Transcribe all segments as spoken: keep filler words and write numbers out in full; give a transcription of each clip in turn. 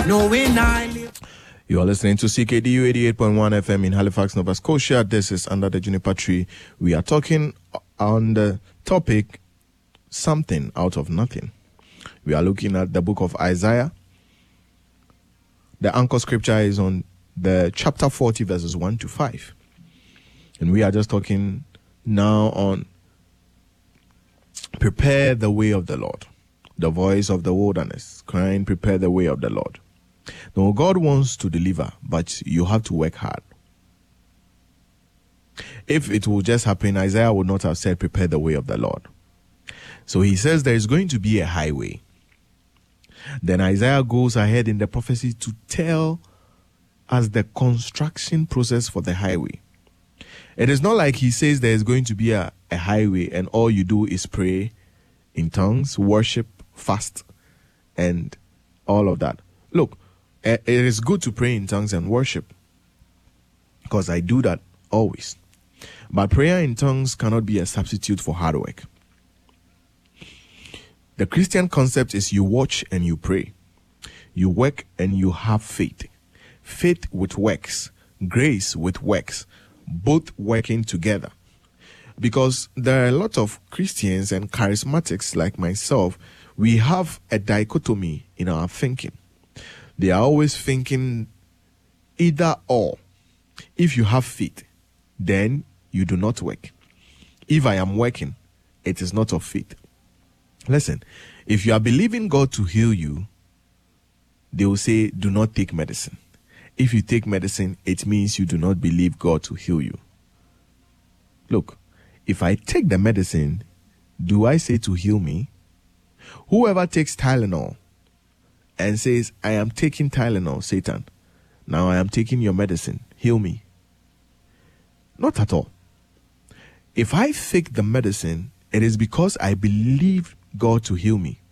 Knowing I live. You are listening to C K D U eighty-eight point one F M in Halifax, Nova Scotia. This is Under the Juniper Tree. We are talking on the topic, something out of nothing. We are looking at the book of Isaiah. The anchor scripture is on the chapter forty, verses one to five. And we are just talking now on prepare the way of the Lord. The voice of the wilderness, crying, prepare the way of the Lord. Now, God wants to deliver, but you have to work hard. If it will just happen, Isaiah would not have said, prepare the way of the Lord. So he says there is going to be a highway. Then Isaiah goes ahead in the prophecy to tell us the construction process for the highway. It is not like he says there is going to be a, a highway and all you do is pray in tongues, worship, fast, and all of that. Look, it is good to pray in tongues and worship because I do that always. But prayer in tongues cannot be a substitute for hard work. The Christian concept is you watch and you pray. You work and you have faith. Faith with works, grace with works, both working together. Because there are a lot of Christians and charismatics like myself, we have a dichotomy in our thinking. They are always thinking either or. If you have faith, then you do not work. If I am working, it is not of faith. Listen, if you are believing God to heal you, they will say, do not take medicine. If you take medicine, it means you do not believe God to heal you. Look, if I take the medicine, do I say to heal me? Whoever takes Tylenol and says, I am taking Tylenol, Satan, now I am taking your medicine, heal me. Not at all. If I take the medicine, it is because I believe God to heal me.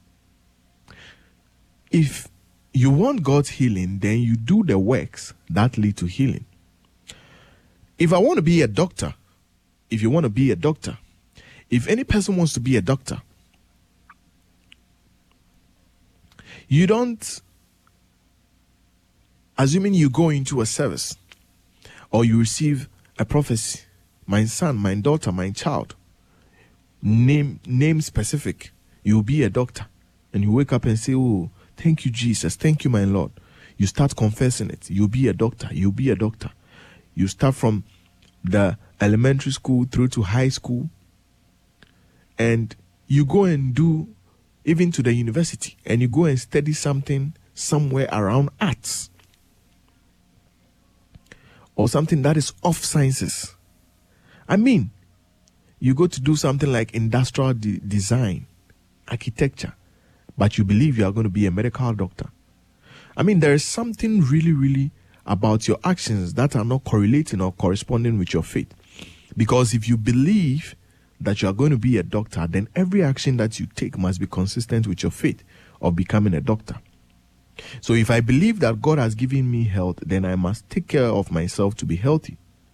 If you want God's healing, then you do the works that lead to healing. If I want to be a doctor, if you want to be a doctor, if any person wants to be a doctor, you don't, assuming you go into a service or you receive a prophecy, my son, my daughter, my child, name name specific, you'll be a doctor, and you wake up and say, oh, thank you, Jesus, thank you, my Lord. You start confessing it. You'll be a doctor. You'll be a doctor. You start from the elementary school through to high school, and you go and do even to the university, and you go and study something somewhere around arts or something that is off sciences. I mean, you go to do something like industrial de- design, architecture, but you believe you are going to be a medical doctor. I mean, there is something really, really about your actions that are not correlating or corresponding with your faith. Because if you believe that you are going to be a doctor, then every action that you take must be consistent with your faith of becoming a doctor. So if I believe that God has given me health, then I must take care of myself to be healthy.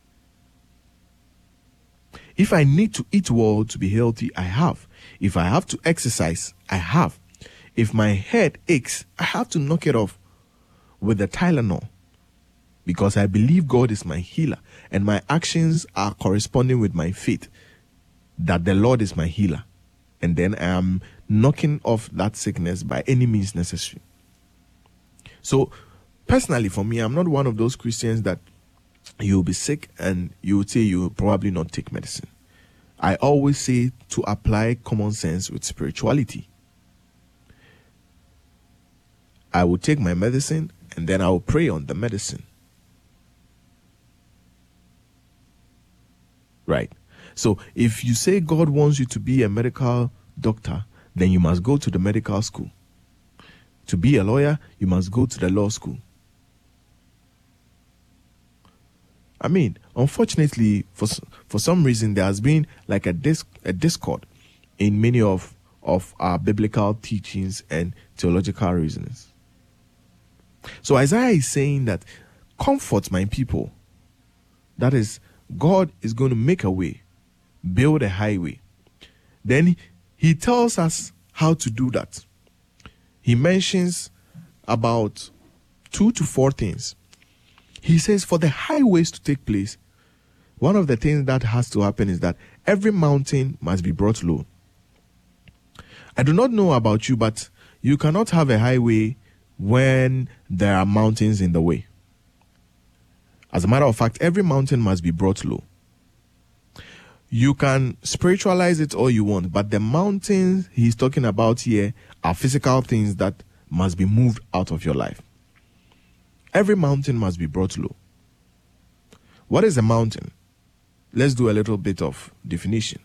If I need to eat well to be healthy, I have. If I have to exercise, I have. If my head aches, I have to knock it off with the Tylenol. Because I believe God is my healer and my actions are corresponding with my faith that the Lord is my healer. And then I am knocking off that sickness by any means necessary. So personally for me, I'm not one of those Christians that you'll be sick and you would say you will probably not take medicine. I always say to apply common sense with spirituality. I will take my medicine and then I will pray on the medicine. Right. So if you say God wants you to be a medical doctor, then you must go to the medical school. To be a lawyer, you must go to the law school. I mean, unfortunately, for for some reason, there has been like a dis, a discord in many of, of our biblical teachings and theological reasonings. So Isaiah is saying that, comfort my people. That is, God is going to make a way, build a highway. Then he tells us how to do that. He mentions about two to four things. He says for the highways to take place, one of the things that has to happen is that every mountain must be brought low. I do not know about you, but you cannot have a highway when there are mountains in the way. As a matter of fact, every mountain must be brought low. You can spiritualize it all you want, but the mountains he's talking about here are physical things that must be moved out of your life. Every mountain must be brought low. What is a mountain? Let's do a little bit of definition.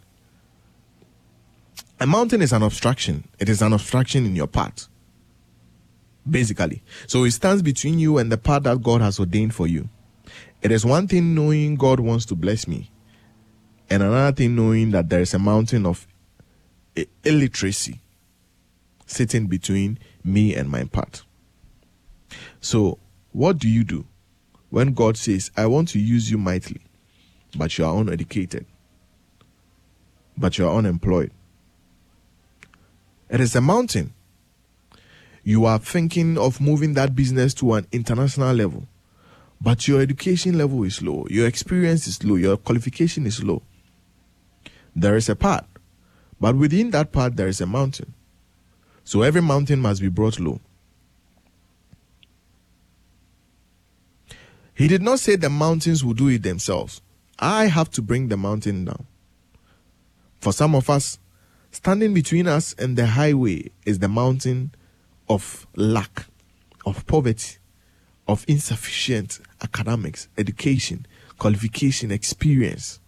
A mountain is an obstruction. It is an obstruction in your path, basically. So it stands between you and the path that God has ordained for you. It is one thing knowing God wants to bless me, and another thing knowing that there is a mountain of illiteracy sitting between me and my path. So what do you do when God says, I want to use you mightily, but you are uneducated, but you are unemployed? It is a mountain. You are thinking of moving that business to an international level, but your education level is low, your experience is low, your qualification is low. There is a path, but within that path there is a mountain. So every mountain must be brought low. He did not say the mountains will do it themselves. I have to bring the mountain down. For some of us, standing between us and the highway is the mountain of lack, of poverty, of insufficient academics, education, qualification, experience.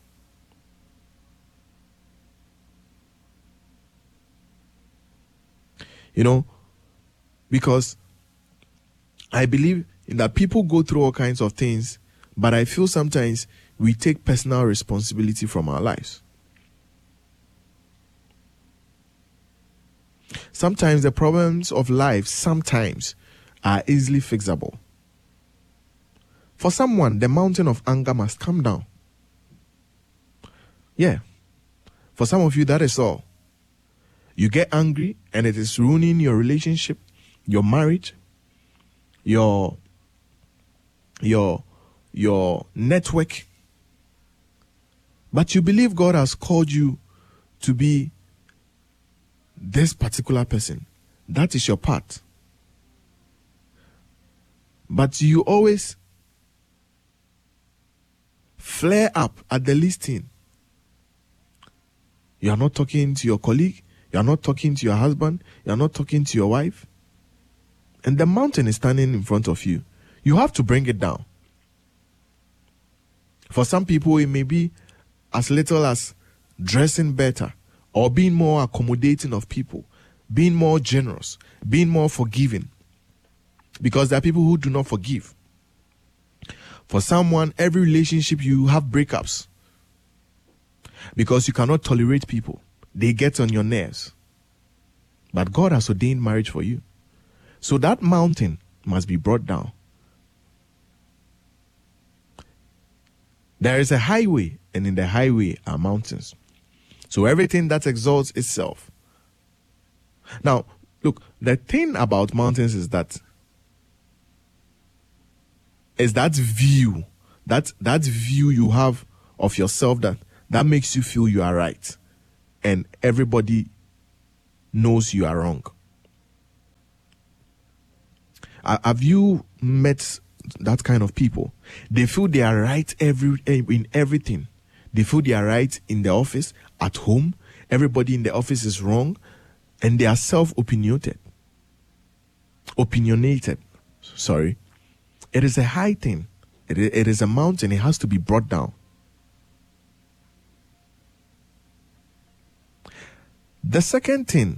You know, because I believe that people go through all kinds of things, but I feel sometimes we take personal responsibility from our lives. Sometimes the problems of life sometimes are easily fixable. For someone, the mountain of anger must come down. Yeah. For some of you, that is all. You get angry and it is ruining your relationship, your marriage, your your your network. But you believe God has called you to be this particular person. That is your part. But you always flare up at the least thing. You are not talking to your colleague. You are not talking to your husband. You are not talking to your wife. And the mountain is standing in front of you. You have to bring it down. For some people, it may be as little as dressing better or being more accommodating of people, being more generous, being more forgiving. Because there are people who do not forgive. For someone, every relationship you have breakups because you cannot tolerate people. They get on your nerves. But God has ordained marriage for you. So that mountain must be brought down. There is a highway, and in the highway are mountains. So everything that exalts itself. Now, look, the thing about mountains is that is that view, that that view you have of yourself that, that makes you feel you are right. And everybody knows you are wrong. Have you met that kind of people? They feel they are right every in everything. They feel they are right in the office, at home. Everybody in the office is wrong. And they are self-opinionated. Opinionated. Sorry. It is a high thing. It, it is a mountain. It has to be brought down. The second thing,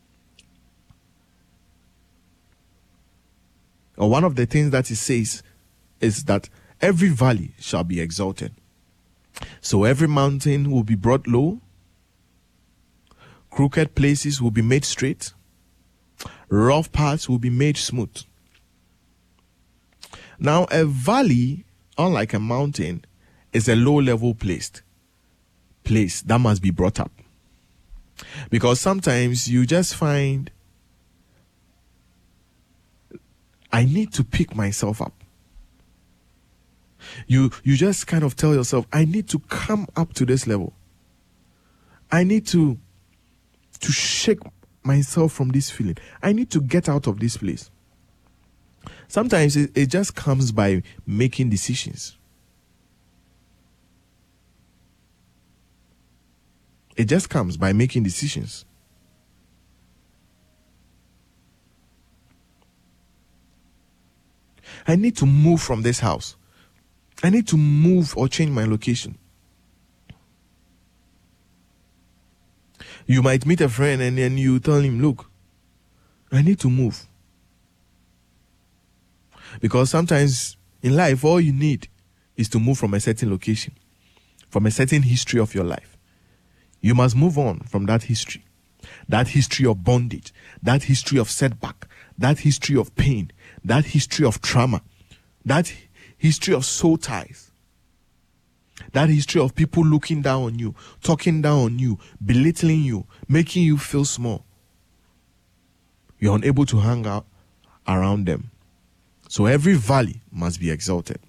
or one of the things that it says, is that every valley shall be exalted. So every mountain will be brought low, crooked places will be made straight, rough paths will be made smooth. Now, a valley, unlike a mountain, is a low-level placed place that must be brought up. Because sometimes you just find I need to pick myself up. You, you just kind of tell yourself, I need to come up to this level. I need to, to shake myself from this feeling. I need to get out of this place. Sometimes it, it just comes by making decisions. It just comes by making decisions. I need to move from this house. I need to move or change my location. You might meet a friend and then you tell him, look, I need to move. Because sometimes in life, all you need is to move from a certain location, from a certain history of your life. You must move on from that history, that history of bondage, that history of setback, that history of pain, that history of trauma, that history of soul ties, that history of people looking down on you, talking down on you, belittling you, making you feel small. You're unable to hang out around them. So every valley must be exalted.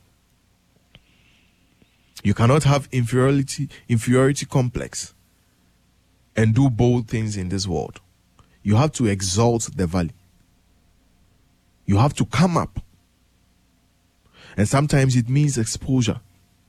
You cannot have inferiority, inferiority complex and do bold things in this world. You have to exalt the valley. You have to come up. And sometimes it means exposure.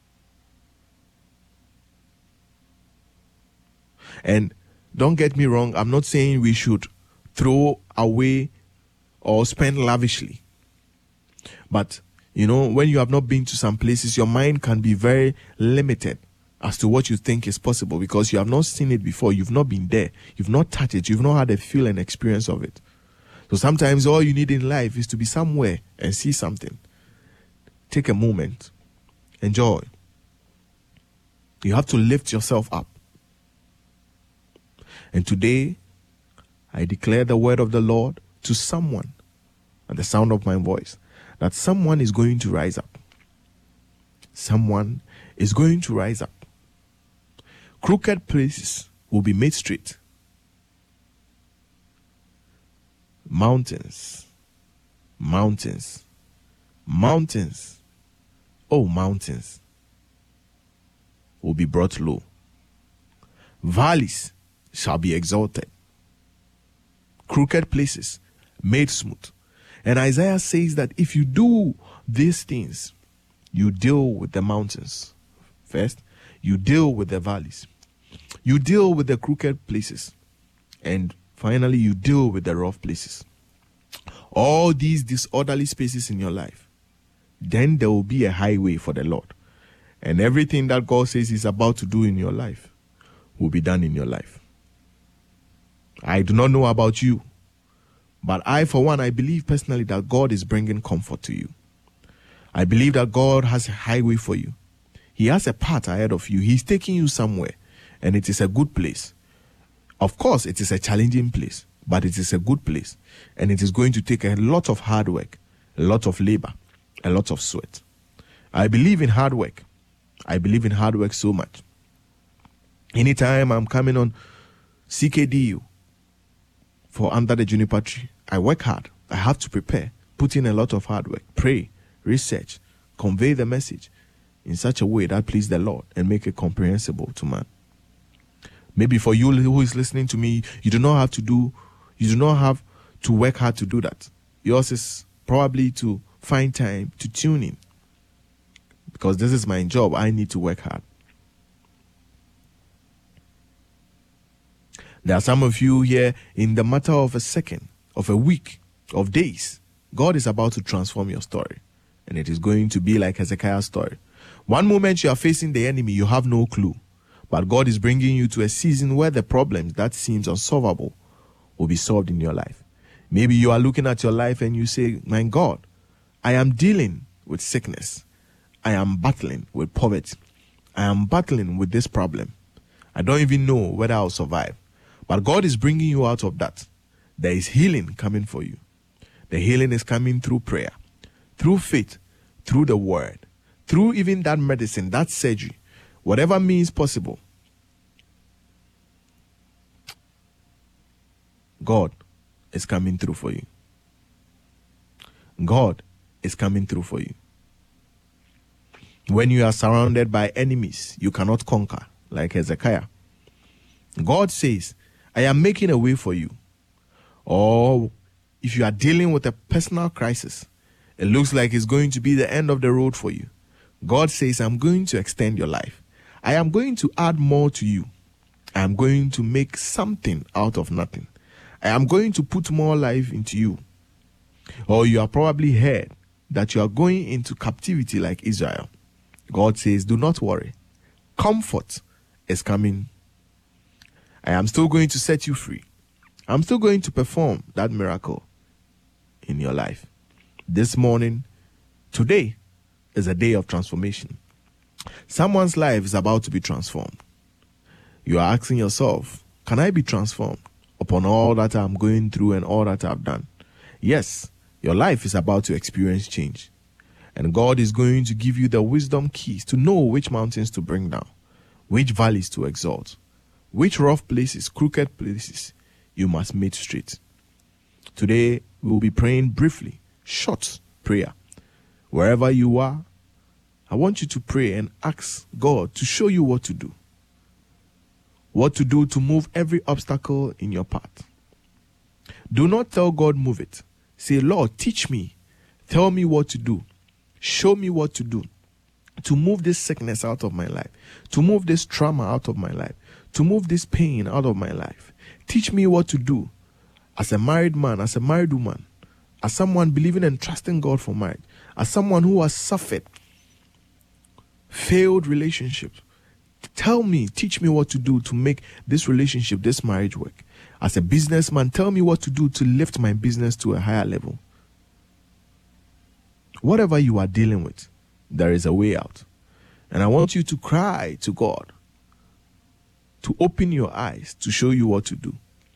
And don't get me wrong, I'm not saying we should throw away or spend lavishly. But, you know, when you have not been to some places, your mind can be very limited as to what you think is possible because you have not seen it before. You've not been there. You've not touched it. You've not had a feel and experience of it. So sometimes all you need in life is to be somewhere and see something. Take a moment. Enjoy. You have to lift yourself up. And today, I declare the word of the Lord to someone at the sound of my voice, that someone is going to rise up. Someone is going to rise up. Crooked places will be made straight. Mountains, mountains, mountains, oh mountains, will be brought low. Valleys shall be exalted. Crooked places made smooth. And Isaiah says that if you do these things, you deal with the mountains. First, you deal with the valleys. You deal with the crooked places. And finally, you deal with the rough places. All these disorderly spaces in your life. Then there will be a highway for the Lord. And everything that God says He's about to do in your life will be done in your life. I do not know about you, but I, for one, I believe personally that God is bringing comfort to you. I believe that God has a highway for you. He has a path ahead of you. He's taking you somewhere, and it is a good place. Of course, it is a challenging place, but it is a good place, and it is going to take a lot of hard work, a lot of labor, a lot of sweat. I believe in hard work. I believe in hard work so much. Anytime I'm coming on C K D U for Under the Juniper Tree, I work hard. I have to prepare, put in a lot of hard work, pray, research, convey the message in such a way that pleases the Lord and make it comprehensible to man. Maybe for you who is listening to me, you do not have to do, you do not have to work hard to do that. Yours is probably to find time to tune in. Because this is my job, I need to work hard. There are some of you here, in the matter of a second, of a week, of days, God is about to transform your story. And it is going to be like Hezekiah's story. One moment you are facing the enemy, you have no clue. But God is bringing you to a season where the problems that seems unsolvable will be solved in your life. Maybe you are looking at your life and you say, my God, I am dealing with sickness. I am battling with poverty. I am battling with this problem. I don't even know whether I'll survive. But God is bringing you out of that. There is healing coming for you. The healing is coming through prayer, through faith, through the word, through even that medicine, that surgery, whatever means possible. God is coming through for you. God is coming through for you. When you are surrounded by enemies, you cannot conquer, like Hezekiah. God says, I am making a way for you. Or if you are dealing with a personal crisis, it looks like it's going to be the end of the road for you. God says, I'm going to extend your life. I am going to add more to you. I am going to make something out of nothing. I am going to put more life into you. Or you have probably heard that you are going into captivity like Israel. God says, do not worry. Comfort is coming. I am still going to set you free. I'm still going to perform that miracle in your life. This morning, today, is a day of transformation. Someone's life is about to be transformed. You are asking yourself, can I be transformed upon all that I'm going through and all that I've done? Yes, your life is about to experience change. And God is going to give you the wisdom keys to know which mountains to bring down, which valleys to exalt, which rough places, crooked places you must make straight. Today, we will be praying briefly, short prayer. Wherever you are, I want you to pray and ask God to show you what to do. What to do to move every obstacle in your path. Do not tell God move it. Say, Lord, teach me. Tell me what to do. Show me what to do to move this sickness out of my life, to move this trauma out of my life, to move this pain out of my life. Teach me what to do as a married man, as a married woman, as someone believing and trusting God for marriage, as someone who has suffered failed relationships. Tell me, teach me what to do to make this relationship, this marriage work. As a businessman, tell me what to do to lift my business to a higher level. Whatever you are dealing with, there is a way out. And I want you to cry to God to open your eyes to show you what to do.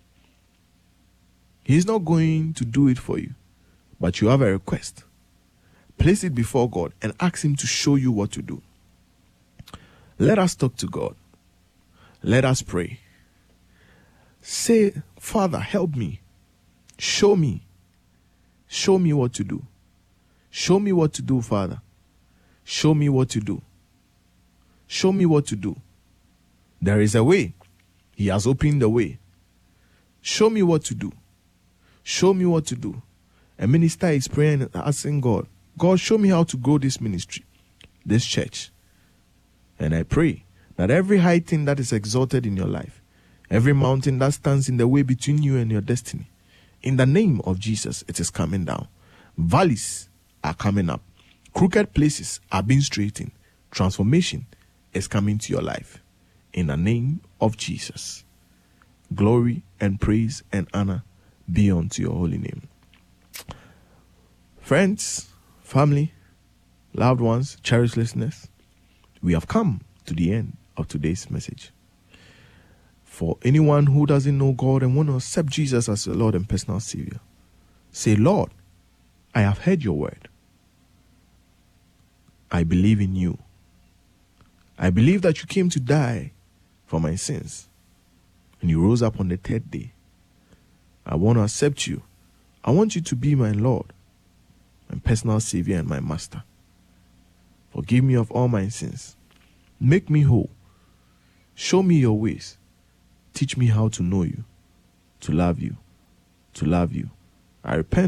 He's not going to do it for you, but you have a request. Place it before God and ask Him to show you what to do. Let us talk to God. Let us pray. Say, Father, help me. Show me. Show me what to do. Show me what to do, Father. Show me what to do. Show me what to do. There is a way. He has opened the way. Show me what to do. Show me what to do. A minister is praying and asking God, God, show me how to grow this ministry, this church. And I pray that every high thing that is exalted in your life, every mountain that stands in the way between you and your destiny, in the name of Jesus, it is coming down. Valleys are coming up. Crooked places are being straightened. Transformation is coming to your life. In the name of Jesus. Glory and praise and honor be unto your holy name. Friends, family, loved ones, cherished listeners, we have come to the end of today's message. For anyone who doesn't know God and want to accept Jesus as the Lord and personal Savior, say, Lord, I have heard your word. I believe in you. I believe that you came to die for my sins and you rose up on the third day. I want to accept you. I want you to be my Lord, my personal Savior and my Master. Forgive me of all my sins. Make me whole. Show me your ways. Teach me how to know you, to love you, to love you. I repent